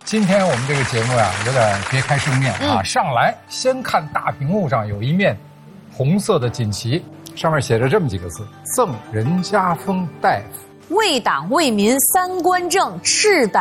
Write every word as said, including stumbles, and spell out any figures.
今天我们这个节目呀、啊，有点别开生面啊！嗯、上来先看大屏幕上有一面红色的锦旗，上面写着这么几个字：“赠任家丰大夫， 为党为民三观正，赤胆